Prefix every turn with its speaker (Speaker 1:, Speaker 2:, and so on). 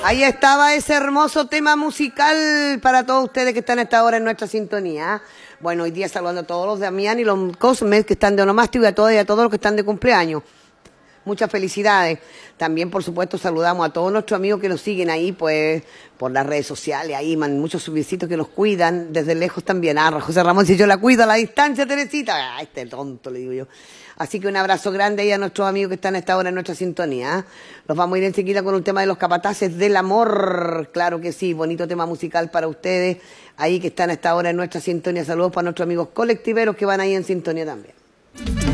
Speaker 1: Ahí estaba ese hermoso tema musical para todos ustedes que están a esta hora en nuestra sintonía. Bueno, hoy día saludando a todos los Damián y los Cosmes que están de onomástico y a todos los que están de cumpleaños. Muchas felicidades. También, por supuesto, saludamos a todos nuestros amigos que nos siguen ahí, pues, por las redes sociales, ahí, muchos subiecitos que nos cuidan desde lejos también. Ah, José Ramón, si yo la cuido a la distancia, Teresita. Ah, este tonto, le digo yo. Así que un abrazo grande ahí a nuestros amigos que están a esta hora en nuestra sintonía. Los vamos a ir enseguida con un tema de los capataces del amor. Claro que sí, bonito tema musical para ustedes, ahí que están a esta hora en nuestra sintonía. Saludos para nuestros amigos colectiveros que van ahí en sintonía también.